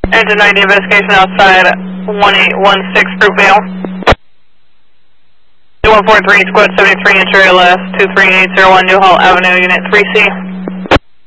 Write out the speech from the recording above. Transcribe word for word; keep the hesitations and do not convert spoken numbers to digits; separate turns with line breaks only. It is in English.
Engine ninety investigation outside one eight one six Fruitvale. one four three, squad seventy-three, interior left, two three eight zero one Newhall Avenue, unit three C.